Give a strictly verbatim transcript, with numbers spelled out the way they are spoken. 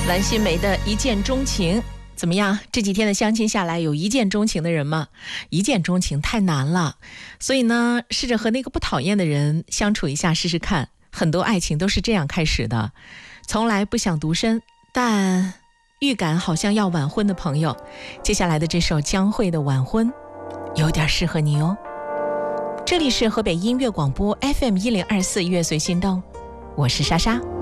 蓝心湄的一见钟情怎么样？这几天的相亲下来，有一见钟情的人吗？一见钟情太难了，所以呢，试着和那个不讨厌的人相处一下试试看。很多爱情都是这样开始的，从来不想独身，但预感好像要晚婚的朋友，接下来的这首江蕙的《晚婚》有点适合你哦。这里是河北音乐广播 F M 一零二四乐随心动，我是莎莎。